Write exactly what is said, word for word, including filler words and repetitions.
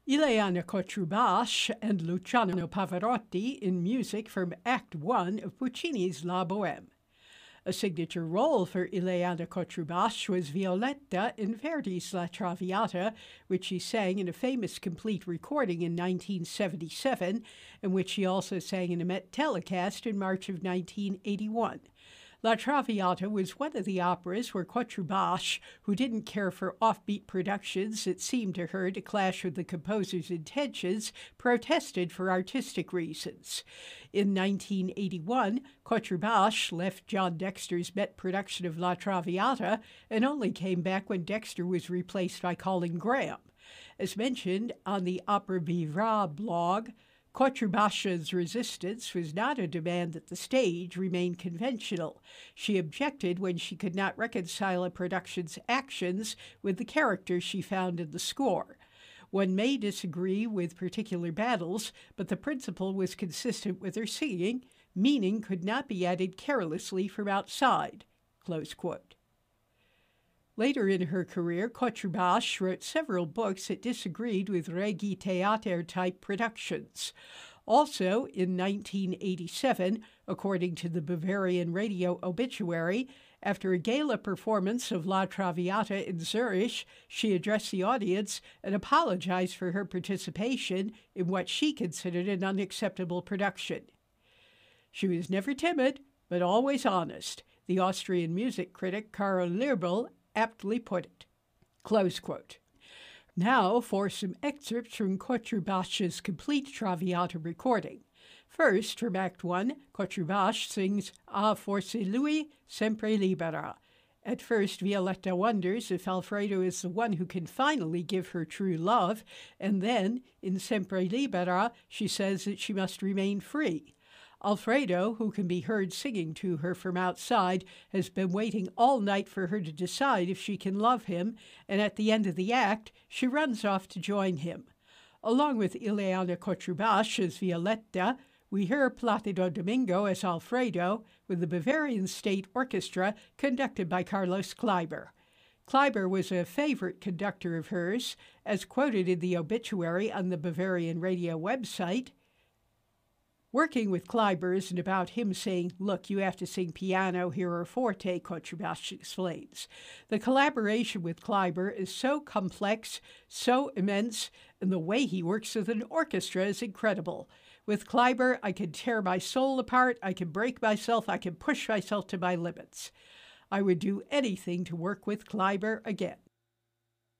Ileana Cotrubasche and Luciano Pavarotti in music from Act One of Puccini's La Bohème. A signature role for Ileana Cotrubasche was Violetta in Verdi's La Traviata, which she sang in a famous complete recording in nineteen seventy-seven, and which she also sang in a Met telecast in March of nineteen eighty-one. La Traviata was one of the operas where Cotrubasche, who didn't care for offbeat productions that seemed to her to clash with the composer's intentions, protested for artistic reasons. In nineteen eighty-one, Cotrubasche left John Dexter's Met production of La Traviata and only came back when Dexter was replaced by Colin Graham. As mentioned on the Opera Vivra blog, Cotrubasche's resistance was not a demand that the stage remain conventional. She objected when she could not reconcile a production's actions with the characters she found in the score. One may disagree with particular battles, but the principle was consistent with her singing. Meaning could not be added carelessly from outside. Close quote. Later in her career, Cotrubasche wrote several books that disagreed with Regi Theater-type productions. Also, in nineteen eighty-seven, according to the Bavarian radio obituary, after a gala performance of La Traviata in Zurich, she addressed the audience and apologized for her participation in what she considered an unacceptable production. She was never timid, but always honest, the Austrian music critic Karl Lerbel aptly put it. Close quote. Now for some excerpts from Cotrubasche's complete Traviata recording. First, from Act One, Cotrubasche sings A forse lui sempre libera. At first, Violetta wonders if Alfredo is the one who can finally give her true love, and then, in Sempre Libera, she says that she must remain free. Alfredo, who can be heard singing to her from outside, has been waiting all night for her to decide if she can love him, and at the end of the act, she runs off to join him. Along with Ileana Cotrubasche as Violetta, we hear Placido Domingo as Alfredo, with the Bavarian State Orchestra conducted by Carlos Kleiber. Kleiber was a favorite conductor of hers, as quoted in the obituary on the Bavarian radio website. Working with Kleiber isn't about him saying, look, you have to sing piano here or forte, Cotrubasche explains. The collaboration with Kleiber is so complex, so immense, and the way he works with an orchestra is incredible. With Kleiber, I can tear my soul apart, I can break myself, I can push myself to my limits. I would do anything to work with Kleiber again.